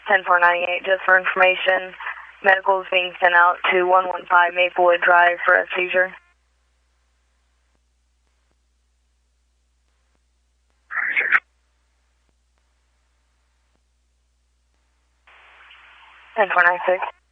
10-498, just for information. Medical is being sent out to 115 Maplewood Drive for a seizure. 10-496.